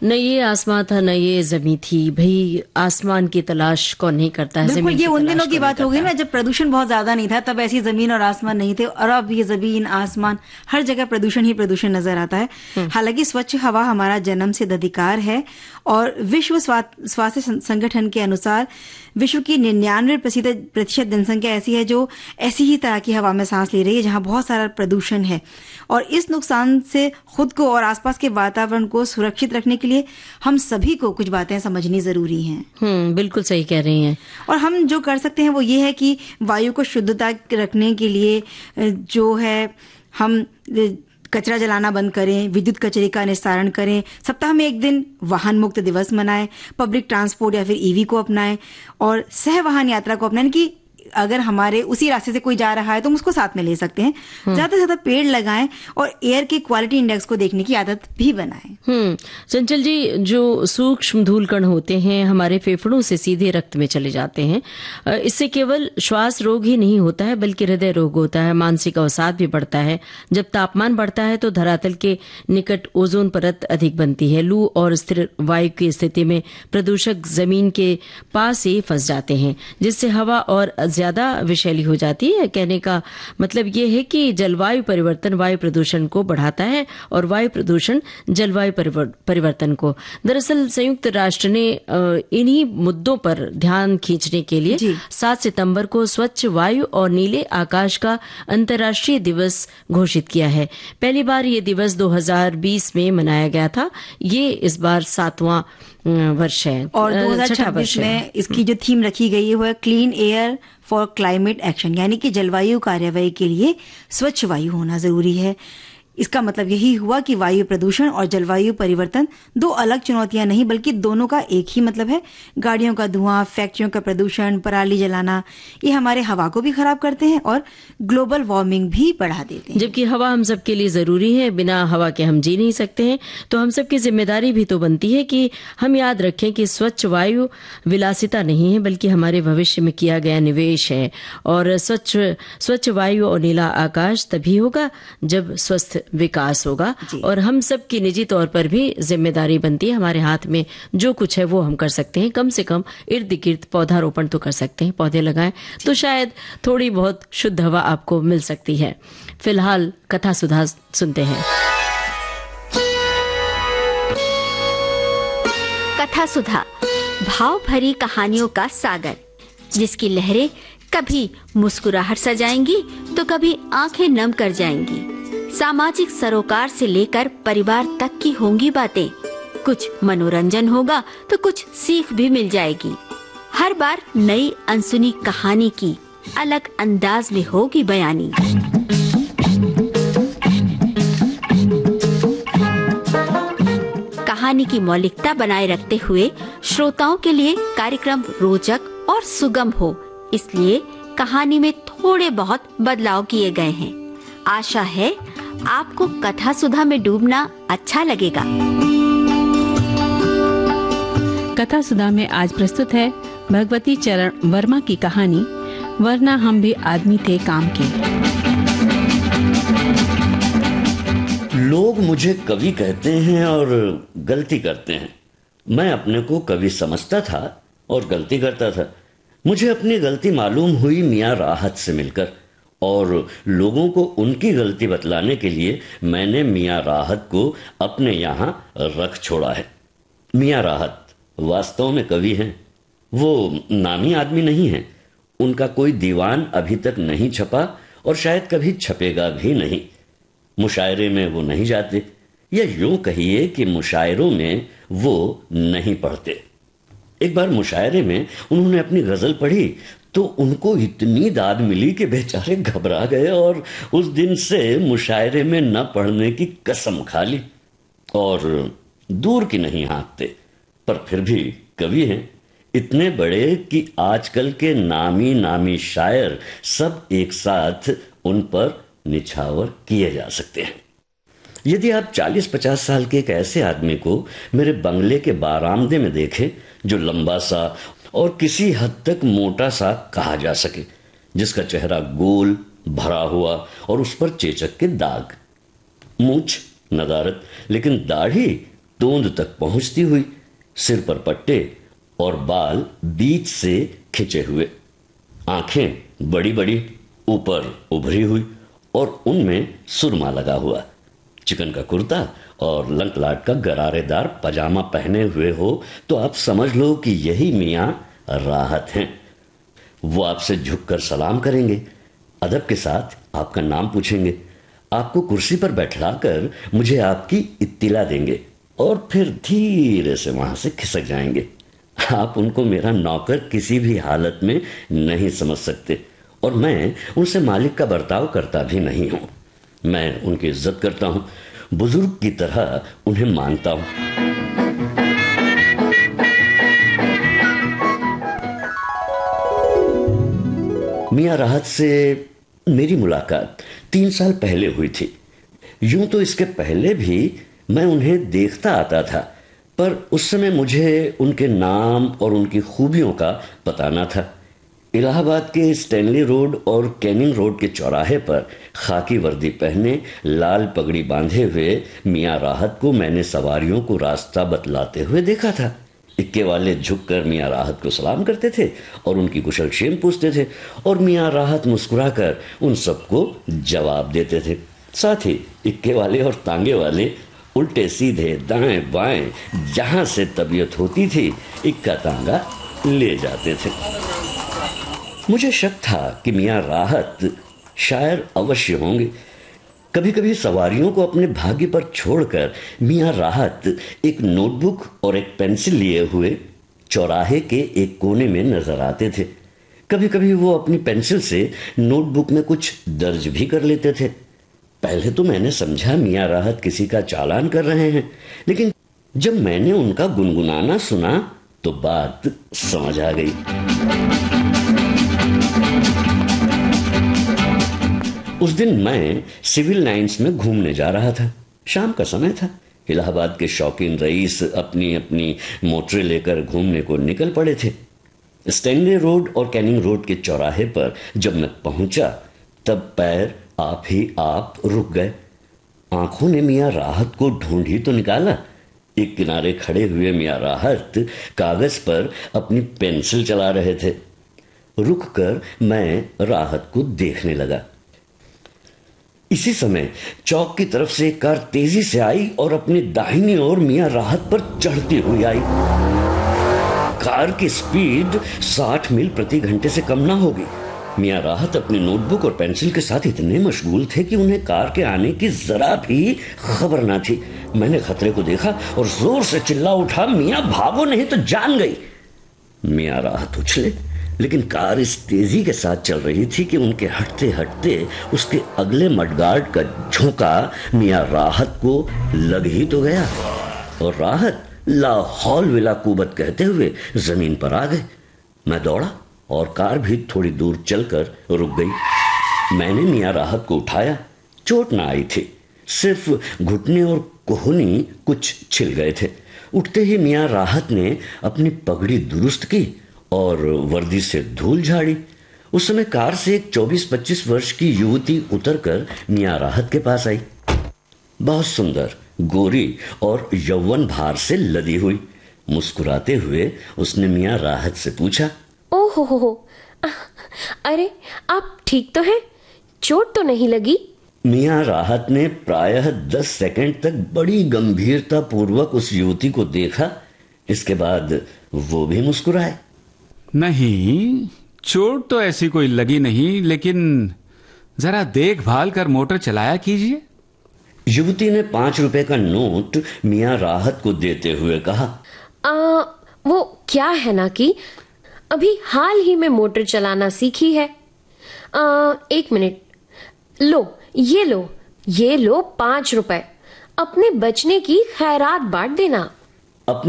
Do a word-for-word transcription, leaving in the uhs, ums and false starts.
न ये आसमान था न ये जमीन थी, भाई आसमान की तलाश कौन नहीं करता है। बिल्कुल, ये उन दिनों की बात हो गई ना जब प्रदूषण बहुत ज्यादा नहीं था, तब ऐसी जमीन और आसमान नहीं थे, और अब ये जमीन आसमान हर जगह प्रदूषण ही प्रदूषण नजर आता है। हालांकि स्वच्छ हवा हमारा जन्म सिद्ध अधिकार है, और विश्व स्वास्थ्य संगठन के अनुसार विश्व की निन्यानवे प्रतिशत जनसंख्या ऐसी है जो ऐसी ही तरह की हवा में सांस ले रही है जहां बहुत सारा प्रदूषण है। और इस नुकसान से खुद को और आसपास के वातावरण को सुरक्षित रखने के लिए हम सभी को कुछ बातें समझनी जरूरी हैं। हम्म, बिल्कुल सही कह रही हैं। और हम जो कर सकते हैं वो ये है कि वायु को शुद्धता रखने के लिए जो है हम कचरा जलाना बंद करें, विद्युत कचरे का निस्तारण करें, सप्ताह में एक दिन वाहन मुक्त दिवस मनाएं, पब्लिक ट्रांसपोर्ट या फिर ईवी को अपनाएं, और सह वाहन यात्रा को अपनाएं कि अगर हमारे उसी रास्ते से कोई जा रहा है तो हम उसको साथ में ले सकते हैं। ज्यादा से ज्यादा पेड़ लगाएं और एयर के क्वालिटी इंडेक्स को देखने की आदत भी बनाएं। हम्म चंचल जी, जो सूक्ष्म धूल कण होते हैं हमारे फेफड़ों से सीधे रक्त में चले जाते हैं। इससे केवल श्वास रोग ही नहीं होता है बल्कि हृदय रोग होता है, मानसिक अवसाद भी बढ़ता है। जब तापमान बढ़ता है तो धरातल के निकट ओजोन परत अधिक बनती है। लू और स्थिर वायु की स्थिति में प्रदूषक जमीन के पास ही फंस जाते हैं, जिससे हवा और ज्यादा विषैली हो जाती है। कहने का मतलब ये है कि जलवायु परिवर्तन वायु प्रदूषण को बढ़ाता है और वायु प्रदूषण जलवायु परिवर्तन को। दरअसल संयुक्त राष्ट्र ने इन्हीं मुद्दों पर ध्यान खींचने के लिए सात सितंबर को स्वच्छ वायु और नीले आकाश का अंतर्राष्ट्रीय दिवस घोषित किया है। पहली बार ये दिवस दो हज़ार बीस में मनाया गया था। ये इस बार सातवां वर्ष है और दो हज़ार छब्बीस में इसकी जो थीम रखी गई है वो है clean air for climate action, यानी कि जलवायु कार्यवाही के लिए स्वच्छ वायु होना जरूरी है। इसका मतलब यही हुआ कि वायु प्रदूषण और जलवायु परिवर्तन दो अलग चुनौतियां नहीं बल्कि दोनों का एक ही मतलब है। गाड़ियों का धुआं, फैक्ट्रियों का प्रदूषण, पराली जलाना, ये हमारे हवा को भी खराब करते हैं और ग्लोबल वार्मिंग भी बढ़ा देते हैं। जबकि हवा हम सबके लिए जरूरी है, बिना हवा के हम जी नहीं सकते हैं। तो हम सबकी जिम्मेदारी भी तो बनती है कि हम याद रखें कि स्वच्छ वायु विलासिता नहीं है बल्कि हमारे भविष्य में किया गया निवेश है। और स्वच्छ स्वच्छ वायु और नीला आकाश तभी होगा जब स्वस्थ विकास होगा। और हम सब की निजी तौर पर भी जिम्मेदारी बनती है। हमारे हाथ में जो कुछ है वो हम कर सकते हैं। कम से कम इर्द गिर्द पौधारोपण तो कर सकते हैं, पौधे लगाएं तो शायद थोड़ी बहुत शुद्ध हवा आपको मिल सकती है। फिलहाल कथा सुधा सुनते हैं। कथा सुधा भाव भरी कहानियों का सागर, जिसकी लहरें कभी मुस्कुराहट सजाएंगी तो कभी आंखें नम कर जाएंगी। सामाजिक सरोकार से लेकर परिवार तक की होंगी बातें। कुछ मनोरंजन होगा तो कुछ सीख भी मिल जाएगी। हर बार नई अनसुनी कहानी की अलग अंदाज में होगी बयानी। कहानी की मौलिकता बनाए रखते हुए श्रोताओं के लिए कार्यक्रम रोचक और सुगम हो, इसलिए कहानी में थोड़े बहुत बदलाव किए गए हैं। आशा है आपको कथा सुधा में डूबना अच्छा लगेगा। कथा सुधा में आज प्रस्तुत है भगवती चरण वर्मा की कहानी वरना हम भी आदमी थे काम के। लोग मुझे कवि कहते हैं और गलती करते हैं। मैं अपने को कवि समझता था और गलती करता था। मुझे अपनी गलती मालूम हुई मियाँ राहत से मिलकर, और लोगों को उनकी गलती बतलाने के लिए मैंने मियाँ राहत को अपने यहाँ रख छोड़ा है। मियाँ राहत वास्तव में कवि हैं। वो नामी आदमी नहीं हैं। उनका कोई दीवान अभी तक नहीं छपा और शायद कभी छपेगा भी नहीं। मुशायरे में वो नहीं जाते, या यूं कहिए कि मुशायरों में वो नहीं पढ़ते। एक बार मुशायरे में उन्होंने अपनी गजल पढ़ी तो उनको इतनी दाद मिली कि बेचारे घबरा गए और उस दिन से मुशायरे में न पढ़ने की कसम खा ली। और दूर की नहीं हाँकते, पर फिर भी कवि हैं। इतने बड़े कि आजकल के नामी नामी शायर सब एक साथ उन पर निछावर किए जा सकते हैं। यदि आप चालीस पचास साल के एक ऐसे आदमी को मेरे बंगले के बारामदे में देखें जो लंबा सा और किसी हद तक मोटा सा कहा जा सके, जिसका चेहरा गोल भरा हुआ और उस पर चेचक के दाग, मूंछ नदारत, लेकिन दाढ़ी तोंद तक पहुंचती हुई, सिर पर पट्टे और बाल बीच से खिंचे हुए, आंखें बड़ी बड़ी ऊपर उभरी हुई और उनमें सुरमा लगा हुआ, चिकन का कुर्ता और लंकलाट का गरारेदार पजामा पहने हुए हो तो आप समझ लो कि यही मियां राहत हैं। वो आपसे झुककर सलाम करेंगे, अदब के साथ आपका नाम पूछेंगे, आपको कुर्सी पर बैठलाकर मुझे आपकी इत्तिला देंगे और फिर धीरे से वहां से खिसक जाएंगे। आप उनको मेरा नौकर किसी भी हालत में नहीं समझ सकते और मैं उनसे मालिक का बर्ताव करता भी नहीं हूं। मैं उनकी इज्जत करता हूं, बुजुर्ग की तरह उन्हें मानता हूं। मियां राहत से मेरी मुलाकात तीन साल पहले हुई थी। यूं तो इसके पहले भी मैं उन्हें देखता आता था, पर उस समय मुझे उनके नाम और उनकी खूबियों का पता न था। इलाहाबाद के स्टैनली रोड और कैनिंग रोड के चौराहे पर खाकी वर्दी पहने, लाल पगड़ी बांधे हुए मियां राहत को मैंने सवारियों को रास्ता बतलाते हुए देखा था। इक्के वाले झुककर मियां राहत को सलाम करते थे और उनकी कुशलक्षेम पूछते थे और मियां राहत मुस्कुराकर उन सबको जवाब देते थे। साथ ही इक्के वाले और तांगे वाले उल्टे सीधे दाएं बाएं जहां से तबीयत होती थी इक्का तांगा ले जाते थे। मुझे शक था कि मियां राहत शायर अवश्य होंगे। कभी कभी सवारियों को अपने भाग्य पर छोड़कर मियां राहत एक नोटबुक और एक पेंसिल लिए हुए चौराहे के एक कोने में नजर आते थे। कभी कभी वो अपनी पेंसिल से नोटबुक में कुछ दर्ज भी कर लेते थे। पहले तो मैंने समझा मियां राहत किसी का चालान कर रहे हैं, लेकिन जब मैंने उनका गुनगुनाना सुना तो बात समझ आ गई। उस दिन मैं सिविल लाइंस में घूमने जा रहा था। शाम का समय था। इलाहाबाद के शौकीन रईस अपनी अपनी मोटरें लेकर घूमने को निकल पड़े थे। स्टैनली रोड और कैनिंग रोड के चौराहे पर जब मैं पहुंचा तब पैर आप ही आप रुक गए। आंखों ने मियां राहत को ढूंढ ही तो निकाला। एक किनारे खड़े हुए मियां राहत कागज पर अपनी पेंसिल चला रहे थे। रुककर मैं राहत को देखने लगा। इसी समय चौक की तरफ से एक कार तेजी से आई और अपनी दाहिनी ओर मियां राहत पर चढ़ती हुई आई। कार की स्पीड साठ मील प्रति घंटे से कम ना होगी। मियां राहत अपनी नोटबुक और पेंसिल के साथ इतने मशगूल थे कि उन्हें कार के आने की जरा भी खबर ना थी। मैंने खतरे को देखा और जोर से चिल्ला उठा, मियां भागो नहीं तो जान गई। मियां राहत उछले, लेकिन कार इस तेजी के साथ चल रही थी कि उनके हटते हटते उसके अगले मडगार्ड का झोंका मियां राहत को लग ही तो गया और राहत ला हौल विला कुबत कहते हुए जमीन पर आ गए। मैं दौड़ा और कार भी थोड़ी दूर चलकर रुक गई। मैंने मियां राहत को उठाया। चोट ना आई थी, सिर्फ घुटने और कोहनी कुछ छिल गए थे। उठते ही मियां राहत ने अपनी पगड़ी दुरुस्त की और वर्दी से धूल झाड़ी। उस समय कार से एक चौबीस पच्चीस वर्ष की युवती उतरकर मियां राहत के पास आई। बहुत सुंदर, गोरी और यौवन भार से लदी हुई। मुस्कुराते हुए उसने मियां राहत से पूछा, ओहो हो हो, अरे आप ठीक तो हैं? चोट तो नहीं लगी? मियां राहत ने प्रायः दस सेकंड तक बड़ी गंभीरता पूर्वक उस युवती को देखा। इसके बाद वो भी मुस्कुराए। नहीं, चोट तो ऐसी कोई लगी नहीं, लेकिन जरा देखभाल कर मोटर चलाया कीजिए। युवती ने पांच रुपए का नोट मियां राहत को देते हुए कहा, आ, वो क्या है ना कि अभी हाल ही में मोटर चलाना सीखी है। आ, एक मिनट, लो ये लो ये लो पांच रुपए, अपने बचने की खैरात बांट देना।